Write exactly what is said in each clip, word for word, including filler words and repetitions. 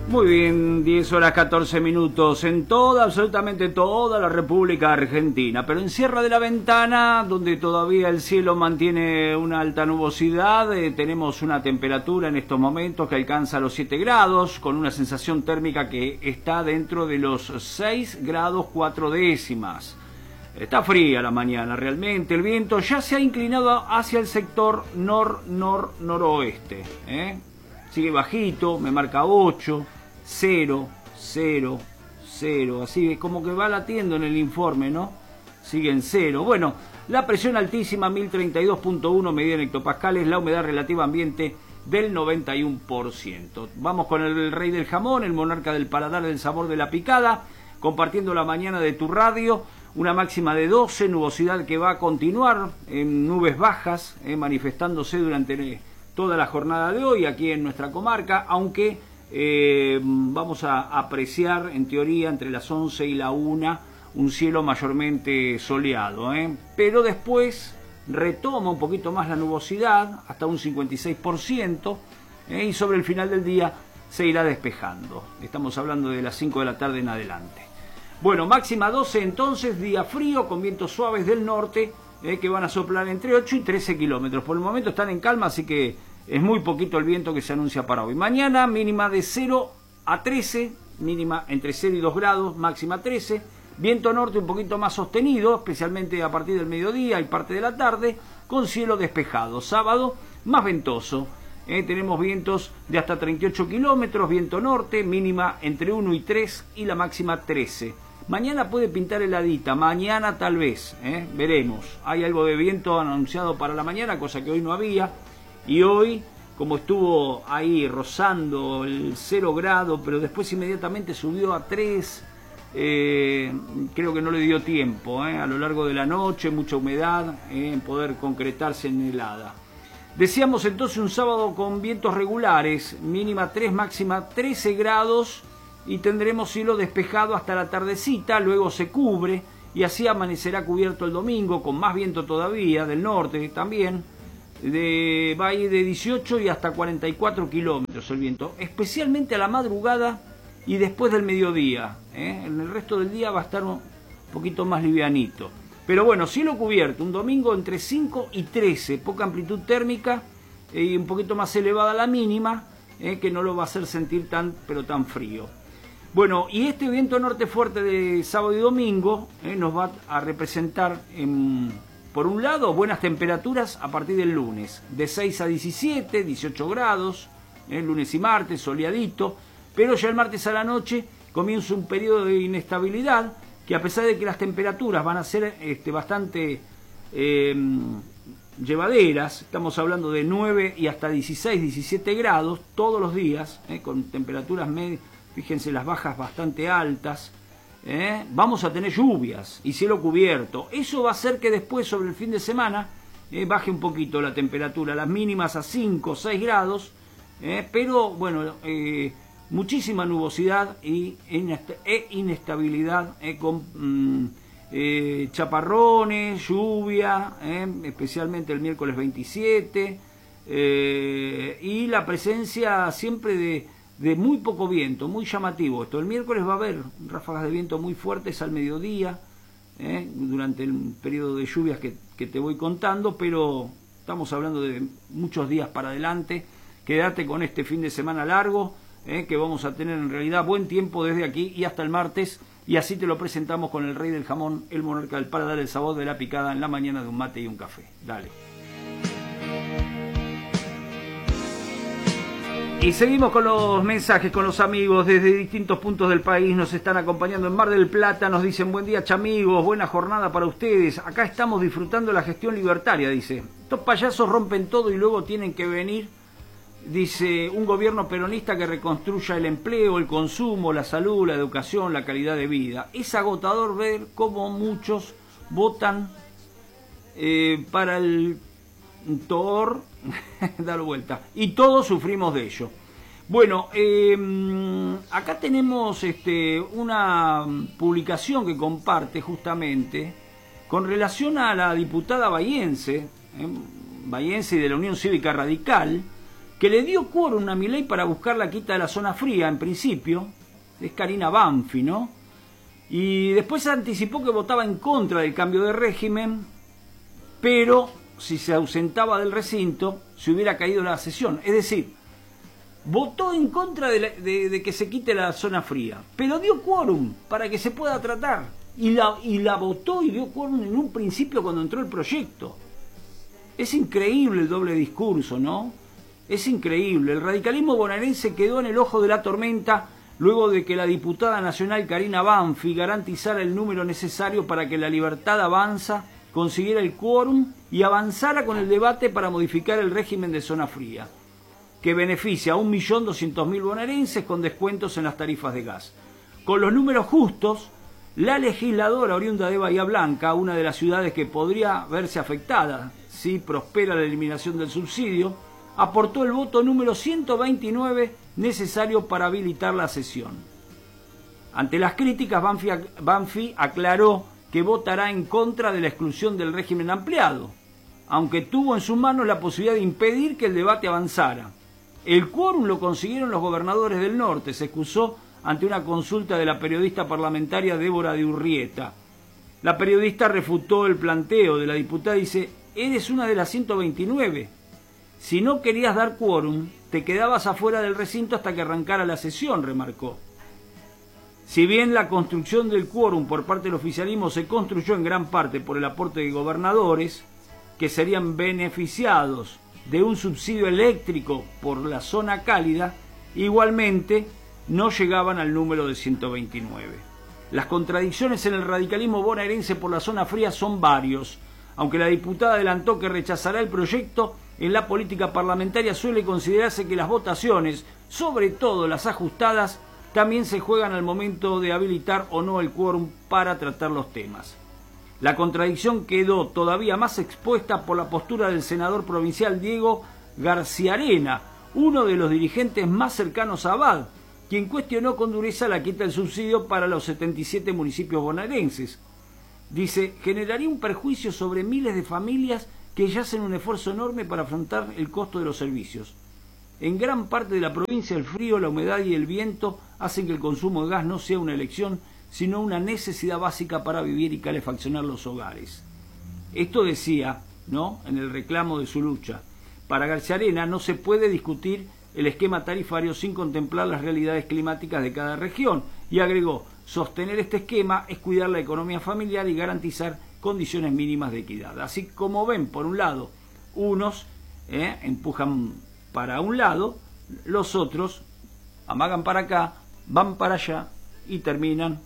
Muy bien, diez horas catorce minutos en toda, absolutamente toda la República Argentina, pero en Sierra de la Ventana, donde todavía el cielo mantiene una alta nubosidad, eh, tenemos una temperatura en estos momentos que alcanza los siete grados, con una sensación térmica que está dentro de los seis grados cuatro décimas. Está fría la mañana realmente, el viento ya se ha inclinado hacia el sector nor-nor-noroeste, ¿eh? Sigue bajito, me marca ocho, cero, cero, cero, así es como que va latiendo en el informe, ¿no? Sigue en cero. Bueno, la presión altísima, mil treinta y dos punto uno medida en hectopascales, la humedad relativa ambiente del noventa y uno por ciento. Vamos con el rey del jamón, el monarca del paladar del sabor de la picada, compartiendo la mañana de tu radio, una máxima de doce, nubosidad que va a continuar en nubes bajas, eh, manifestándose durante toda la jornada de hoy aquí en nuestra comarca, aunque eh, vamos a apreciar en teoría entre las once y la una un cielo mayormente soleado, ¿eh? Pero después retoma un poquito más la nubosidad hasta un cincuenta y seis por ciento, ¿eh? Y sobre el final del día se irá despejando. Estamos hablando de las cinco de la tarde en adelante. Bueno, máxima doce entonces, día frío con vientos suaves del norte, Eh, que van a soplar entre ocho y trece kilómetros. Por el momento están en calma, así que es muy poquito el viento que se anuncia para hoy. Mañana mínima de cero a trece, mínima entre cero y dos grados, máxima trece. Viento norte un poquito más sostenido, especialmente a partir del mediodía y parte de la tarde, con cielo despejado. Sábado más ventoso. Eh, tenemos vientos de hasta treinta y ocho kilómetros, viento norte, mínima entre uno y tres y la máxima trece. Mañana puede pintar heladita, mañana tal vez, ¿eh? Veremos. Hay algo de viento anunciado para la mañana, cosa que hoy no había. Y hoy, como estuvo ahí rozando el cero grado, pero después inmediatamente subió a tres, eh, creo que no le dio tiempo, ¿eh? A lo largo de la noche, mucha humedad, ¿eh? En poder concretarse en helada. Decíamos entonces un sábado con vientos regulares, mínima tres, máxima trece grados, y tendremos cielo despejado hasta la tardecita, luego se cubre y así amanecerá cubierto el domingo con más viento todavía del norte también, de, va a ir de dieciocho y hasta cuarenta y cuatro kilómetros el viento, especialmente a la madrugada y después del mediodía, ¿eh? En el resto del día va a estar un poquito más livianito, pero bueno, cielo cubierto, un domingo entre cinco y trece, poca amplitud térmica eh, y un poquito más elevada la mínima, eh, que no lo va a hacer sentir tan pero tan frío. Bueno, y este viento norte fuerte de sábado y domingo eh, nos va a representar, en, por un lado, buenas temperaturas a partir del lunes, de seis a diecisiete, dieciocho grados, eh, lunes y martes, soleadito, pero ya el martes a la noche comienza un periodo de inestabilidad, que a pesar de que las temperaturas van a ser este, bastante eh, llevaderas, estamos hablando de nueve y hasta dieciséis, diecisiete grados todos los días, eh, con temperaturas medias. Fíjense las bajas bastante altas, ¿eh? Vamos a tener lluvias y cielo cubierto. Eso va a hacer que después, sobre el fin de semana, eh, baje un poquito la temperatura, las mínimas a cinco o seis grados, ¿eh? Pero bueno, eh, muchísima nubosidad y e inestabilidad, eh, con mm, eh, chaparrones, lluvia, eh, especialmente el miércoles veintisiete, eh, y la presencia siempre de... de muy poco viento, muy llamativo esto. El miércoles va a haber ráfagas de viento muy fuertes al mediodía, ¿eh? Durante el periodo de lluvias que, que te voy contando, pero estamos hablando de muchos días para adelante. Quédate con este fin de semana largo, ¿eh? Que vamos a tener en realidad buen tiempo desde aquí y hasta el martes, y así te lo presentamos con el rey del jamón, el monarca del paladar, el sabor de la picada en la mañana de un mate y un café. Dale. Y seguimos con los mensajes, con los amigos desde distintos puntos del país. Nos están acompañando en Mar del Plata, nos dicen buen día chamigos, buena jornada para ustedes. Acá estamos disfrutando la gestión libertaria, dice. Estos payasos rompen todo y luego tienen que venir, dice, un gobierno peronista que reconstruya el empleo, el consumo, la salud, la educación, la calidad de vida. Es agotador ver cómo muchos votan eh, para el Tor, dar vuelta, y todos sufrimos de ello. Bueno, eh, acá tenemos este, una publicación que comparte justamente con relación a la diputada bahiense, eh, bahiense y de la Unión Cívica Radical, que le dio quórum a Milei para buscar la quita de la zona fría, en principio, es Carina Banfi, ¿no? Y después anticipó que votaba en contra del cambio de régimen, pero si se ausentaba del recinto, se hubiera caído la sesión. Es decir, votó en contra de, la, de, de que se quite la zona fría, pero dio quórum para que se pueda tratar. Y la, y la votó y dio quórum en un principio cuando entró el proyecto. Es increíble el doble discurso, ¿no? Es increíble. El radicalismo bonaerense quedó en el ojo de la tormenta luego de que la diputada nacional Carina Banfi garantizara el número necesario para que la Libertad Avanza consiguiera el quórum y avanzara con el debate para modificar el régimen de zona fría, que beneficia a un millón doscientos mil bonaerenses con descuentos en las tarifas de gas. Con los números justos, la legisladora oriunda de Bahía Blanca, una de las ciudades que podría verse afectada si prospera la eliminación del subsidio, aportó el voto número ciento veintinueve necesario para habilitar la sesión. Ante las críticas, Banfi, Banfi aclaró que votará en contra de la exclusión del régimen ampliado, aunque tuvo en sus manos la posibilidad de impedir que el debate avanzara. El quórum lo consiguieron los gobernadores del norte, se excusó ante una consulta de la periodista parlamentaria Débora de Urrieta. La periodista refutó el planteo de la diputada y dice: eres una de las ciento veintinueve. Si no querías dar quórum, te quedabas afuera del recinto hasta que arrancara la sesión, remarcó. Si bien la construcción del quórum por parte del oficialismo se construyó en gran parte por el aporte de gobernadores, que serían beneficiados de un subsidio eléctrico por la zona cálida, igualmente no llegaban al número de ciento veintinueve. Las contradicciones en el radicalismo bonaerense por la zona fría son varios. Aunque la diputada adelantó que rechazará el proyecto, en la política parlamentaria suele considerarse que las votaciones, sobre todo las ajustadas, también se juegan al momento de habilitar o no el quórum para tratar los temas. La contradicción quedó todavía más expuesta por la postura del senador provincial Diego Garciarena, uno de los dirigentes más cercanos a Abad, quien cuestionó con dureza la quita del subsidio para los setenta y siete municipios bonaerenses. Dice, generaría un perjuicio sobre miles de familias que ya hacen un esfuerzo enorme para afrontar el costo de los servicios. En gran parte de la provincia el frío, la humedad y el viento hacen que el consumo de gas no sea una elección, sino una necesidad básica para vivir y calefaccionar los hogares. Esto decía, ¿no?, en el reclamo de su lucha. Para Garciarena no se puede discutir el esquema tarifario sin contemplar las realidades climáticas de cada región, y agregó: sostener este esquema es cuidar la economía familiar y garantizar condiciones mínimas de equidad. Así como ven, por un lado, unos eh, empujan para un lado, los otros amagan para acá, van para allá y terminan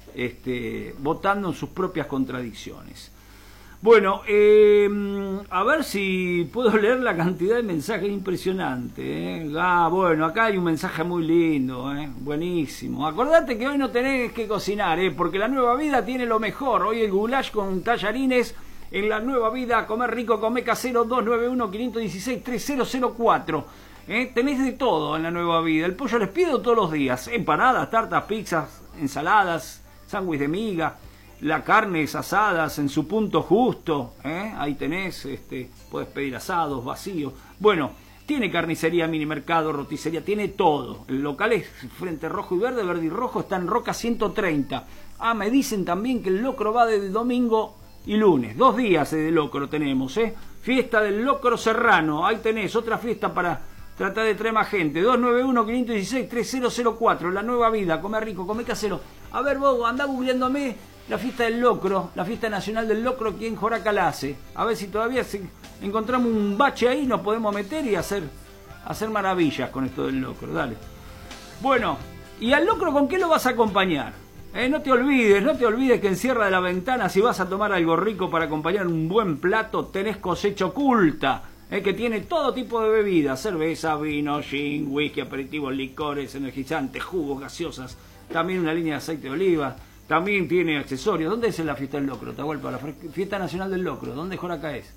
este, votando en sus propias contradicciones. Bueno, eh, a ver si puedo leer la cantidad de mensajes impresionante. ¿eh? Ah, bueno, acá hay un mensaje muy lindo, ¿eh? Buenísimo. Acordate que hoy no tenés que cocinar, ¿eh? Porque la Nueva Vida tiene lo mejor. Hoy el goulash con tallarines en la Nueva Vida. Comer rico, comer casero. Dos nueve uno, cinco uno seis, tres cero cero cuatro. ¿eh? Tenés de todo en la Nueva Vida. El pollo les pido todos los días. Empanadas, tartas, pizzas, ensaladas, sándwich de miga. La carne es asadas en su punto justo, ¿eh? Ahí tenés, este, puedes pedir asados, vacíos. Bueno, tiene carnicería, mini mercado, roticería, tiene todo. El local es frente rojo y verde, verde y rojo, está en Roca ciento treinta. Ah, me dicen también que el locro va desde domingo y lunes. Dos días de locro tenemos, ¿eh? Fiesta del locro serrano, ahí tenés, otra fiesta para tratar de traer más gente. dos nueve uno, cinco uno seis, tres cero cero cuatro, La Nueva Vida, comer rico, comer casero. A ver vos, andá googleándome la fiesta del locro, la fiesta nacional del locro aquí en Joracalace. A ver si todavía se, encontramos un bache ahí, nos podemos meter y hacer, hacer maravillas con esto del locro. Dale. Bueno, ¿y al locro con qué lo vas a acompañar? Eh, no te olvides, no te olvides que en Sierra de la Ventana, si vas a tomar algo rico para acompañar un buen plato, tenés Cosecha Oculta, eh, que tiene todo tipo de bebidas: cerveza, vino, gin, whisky, aperitivos, licores, energizantes, jugos, gaseosas, también una línea de aceite de oliva. También tiene accesorios. ¿Dónde es la fiesta del locro, Tahualpa? La fiesta nacional del locro. ¿Dónde Joraca es?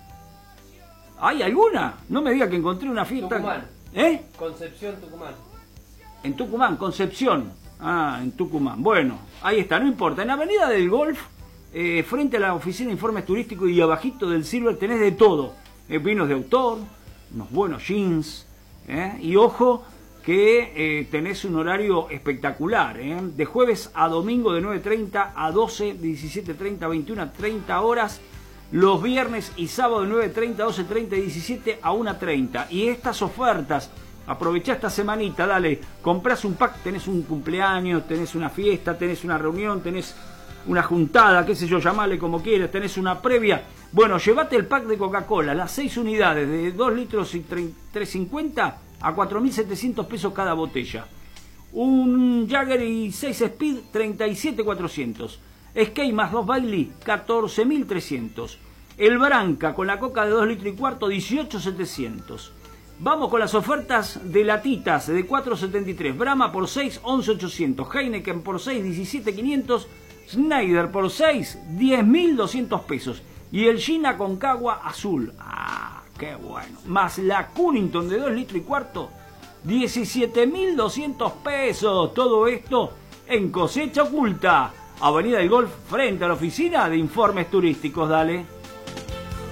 ¿Hay alguna? No me diga que encontré una fiesta. Tucumán. ¿Eh? Concepción, Tucumán. En Tucumán, Concepción. Ah, en Tucumán. Bueno, ahí está, no importa. En la Avenida del Golf, eh, frente a la Oficina de Informes Turísticos y abajito del Silver, tenés de todo. Eh, vinos de autor, unos buenos jeans, ¿eh? Y ojo que eh, tenés un horario espectacular, ¿eh? De jueves a domingo de nueve treinta a doce, diecisiete treinta, veintiuna treinta horas. Los viernes y sábado de nueve treinta, doce treinta y diecisiete a una treinta. Y estas ofertas, aprovechá esta semanita, dale, comprás un pack, tenés un cumpleaños, tenés una fiesta, tenés una reunión, tenés una juntada, qué sé yo, llamale como quieras, tenés una previa. Bueno, llévate el pack de Coca-Cola, las seis unidades de dos litros y tres cincuenta a cuatro mil setecientos pesos cada botella. Un Jagger y seis Speed, treinta y siete mil cuatrocientos. Skate más dos Bailey, catorce mil trescientos. El Branca con la coca de dos litros y cuarto, dieciocho mil setecientos. Vamos con las ofertas de latitas de cuatro setenta y tres. Brahma por seis, once mil ochocientos. Heineken por seis, diecisiete mil quinientos. Schneider por seis, diez mil doscientos pesos. Y el Gin Aconcagua azul. Ah, qué bueno. Más la Cunnington de dos litros y cuarto, diecisiete mil doscientos pesos. Todo esto en Cosecha Oculta, Avenida del Golf, frente a la oficina de informes turísticos. Dale.